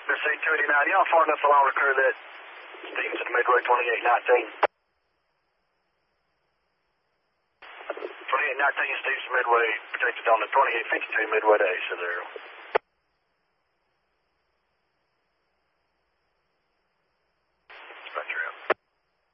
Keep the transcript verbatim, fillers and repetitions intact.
C two eighty-nine, y'all far enough along to clear that Stevenson Midway twenty-eight nineteen. twenty-eight nineteen Stevenson Midway protected on the twenty-eight fifty-two Midway to A, so there.